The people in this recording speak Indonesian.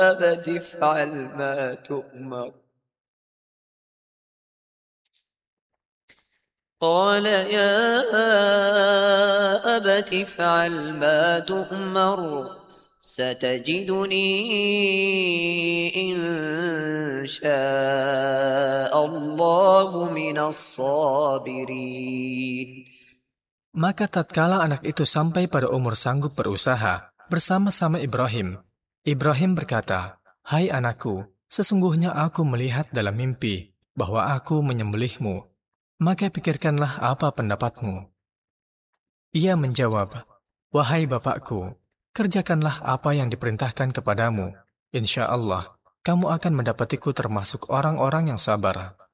أبت افعل ما تؤمر قال يا أبت افعل ما تؤمر ستجدني إن شاء الله من الصابرين. Maka tatkala anak itu sampai pada umur sanggup berusaha bersama-sama Ibrahim, Ibrahim berkata, "Hai anakku, sesungguhnya aku melihat dalam mimpi bahwa aku menyembelihmu. Maka pikirkanlah apa pendapatmu." Ia menjawab, "Wahai bapakku, kerjakanlah apa yang diperintahkan kepadamu. Insya Allah, kamu akan mendapatiku termasuk orang-orang yang sabar."